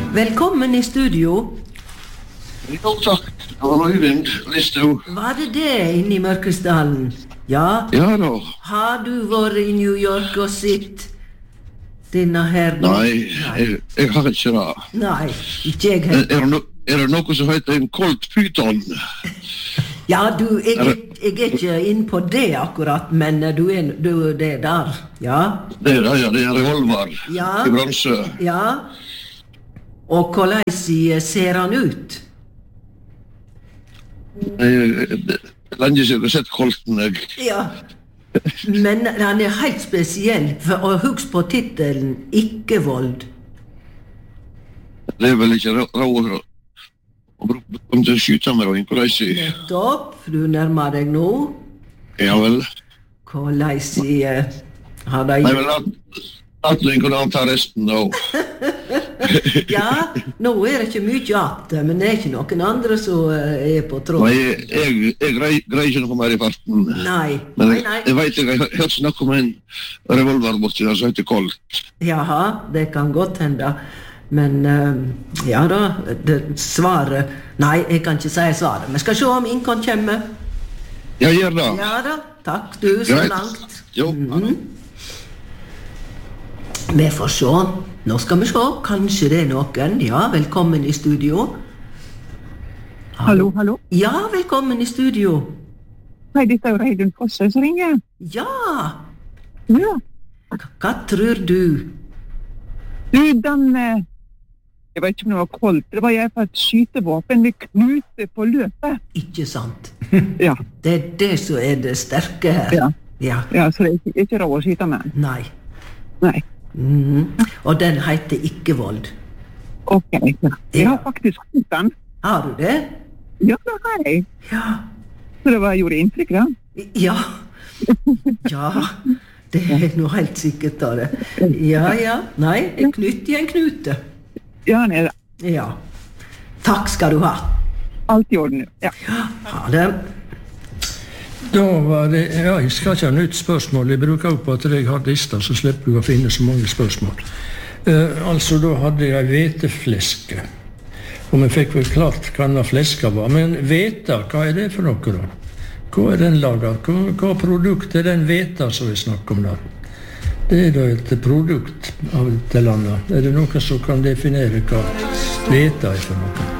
Velkommen i studio. Jo, takk. Det var Øyvind Listhaug. Var det inne i Mørkesdalen? Ja. Ja da. Har du vært i New York og sett denne her? Nei, jeg har ikke det. Nei, ikke jeg heller. Er det noe som heter en Colt Python? Ja, jeg er ikke inn på det akkurat, men du er det der, ja? Det er en revolver i bronse. Ja. Og hvordan ser han ut? Lenge siden jeg har sett Colten, jeg. Ja, men han er helt spesiell, og husk på titelen Ikke vold. Det er vel ikke råd å bruke til å skyte med og hvordan Nettopp, du nærmer deg nå. Ja vel. Hvordan har de... Nei vel, at du kunne anta resten da. Ja, nå er det ikke mye at, men det er ikke noen andre som er på tråd. Nei, jeg greier ikke noe mer i farten. Nei. Men jeg vet jeg har hørt snakke om en revolver borti der som heter Colt. Jaha, det kan godt hende. Men ja da, svaret... Nei, jeg kan ikke si svaret. Vi skal se om Inkon kommer. Ja, gjør det. Ja da, takk du så langt. Jo. Vi får se. Nå skal vi se. Kanskje det er noen. Ja, velkommen i studio. Hallo. Ja, velkommen i studio. Hei, dette er jo Reidun Fosse som ringer. Ja. Ja. Hva tror du? Du, jeg vet ikke om det var Colt, det var jeg for et skytevåpen ved knute på løpet. Ikke sant? Ja. Det er det som er det sterke her. Ja, så det er ikke råd å skyte med. Nei. Nei. Og den heter Ikke vold. Ok, ja. Jeg har faktisk skutt den. Har du det? Ja, det har jeg. Ja. Så det gjorde inntrykk, da? Ja. Ja, det er noe helt sikkert av det. Ja. Nei, en knytt i en knute. Ja, det er det. Ja. Takk skal du ha. Alt i orden, ja. Ha det. Da var det, jeg skal ikke ha nytt spørsmål. Jeg bruker opp at jeg har lister, så slipper jeg å finne så mange spørsmål. Altså, da hadde jeg hvetefleske. Og vi fikk vel klart hva denne fleska var. Men hveta, hva er det for noe da? Hva er den laget? Hva produkt er den hveta som vi snakker om da? Det er da et produkt av et eller annet. Er det noen som kan definere hva hveta er for noe?